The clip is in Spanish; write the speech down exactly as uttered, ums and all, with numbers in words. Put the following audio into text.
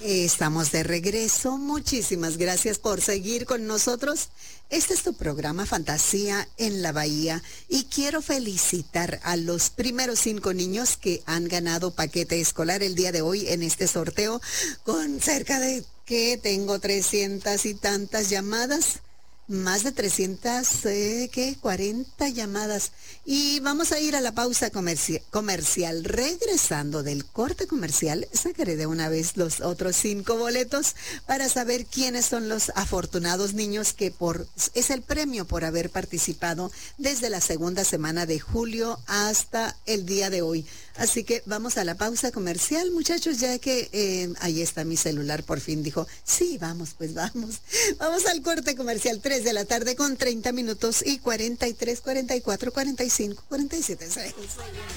Estamos de regreso. Muchísimas gracias por seguir con nosotros. Este es tu programa Fantasía en la Bahía y quiero felicitar a los primeros cinco niños que han ganado paquete escolar el día de hoy en este sorteo con cerca de que tengo trescientas y tantas llamadas. Más de trescientas, eh, ¿qué? cuarenta llamadas. Y vamos a ir a la pausa comerci- comercial. Regresando del corte comercial, sacaré de una vez los otros cinco boletos para saber quiénes son los afortunados niños que por es el premio por haber participado desde la segunda semana de julio hasta el día de hoy. Así que vamos a la pausa comercial, muchachos, ya que eh, ahí está mi celular, por fin dijo, sí, vamos, pues vamos. Vamos al corte comercial, tres de la tarde con treinta minutos y cuarenta y tres, cuarenta y cuatro, cuarenta y cinco, cuarenta y siete.